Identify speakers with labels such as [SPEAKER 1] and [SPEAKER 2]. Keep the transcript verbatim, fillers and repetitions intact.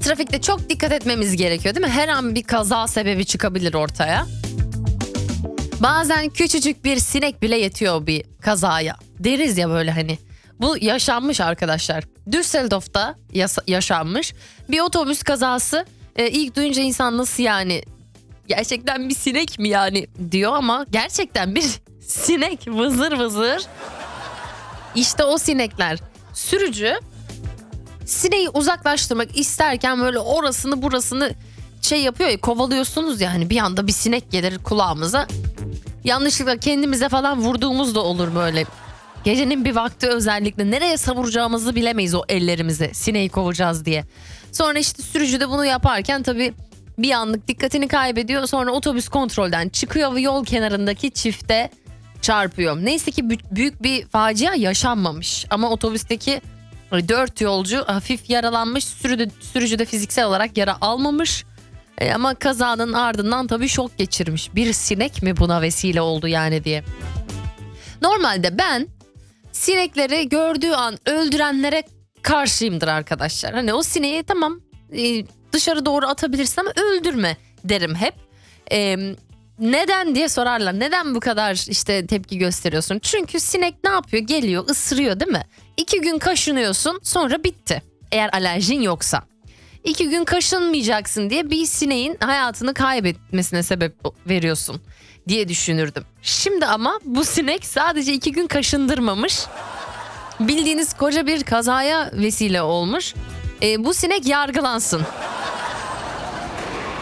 [SPEAKER 1] trafikte çok dikkat etmemiz gerekiyor değil mi? Her an bir kaza sebebi çıkabilir ortaya. Bazen küçücük bir sinek bile yetiyor bir kazaya. Deriz ya böyle hani. Bu yaşanmış arkadaşlar. Düsseldorf'ta yasa- yaşanmış bir otobüs kazası. Ee, ilk duyunca insan nasıl yani? Gerçekten bir sinek mi yani diyor ama gerçekten bir sinek vızır vızır. İşte o sinekler. Sürücü sineği uzaklaştırmak isterken böyle orasını burasını şey yapıyor ya, kovalıyorsunuz ya hani, bir anda bir sinek gelir kulağımıza. Yanlışlıkla kendimize falan vurduğumuz da olur böyle. Gecenin bir vakti özellikle nereye savuracağımızı bilemeyiz o ellerimizi, sineği kovacağız diye. Sonra işte sürücü de bunu yaparken tabii bir anlık dikkatini kaybediyor. Sonra otobüs kontrolden çıkıyor ve yol kenarındaki çifte çarpıyor. Neyse ki büyük bir facia yaşanmamış. Ama otobüsteki dört yolcu hafif yaralanmış. Sürücü, sürücü de fiziksel olarak yara almamış. E ama kazanın ardından tabii şok geçirmiş. Bir sinek mi buna vesile oldu yani diye. Normalde ben sinekleri gördüğü an öldürenlere karşıyımdır arkadaşlar. Hani o sineği tamam e, dışarı doğru atabilirsin ama öldürme derim hep. E, neden diye sorarlar. Neden bu kadar işte tepki gösteriyorsun? Çünkü sinek ne yapıyor? Geliyor, ısırıyor değil mi? İki gün kaşınıyorsun, sonra bitti. Eğer alerjin yoksa. İki gün kaşınmayacaksın diye bir sineğin hayatını kaybetmesine sebep veriyorsun diye düşünürdüm. Şimdi ama bu sinek sadece iki gün kaşındırmamış. Bildiğiniz koca bir kazaya vesile olmuş. E, bu sinek yargılansın.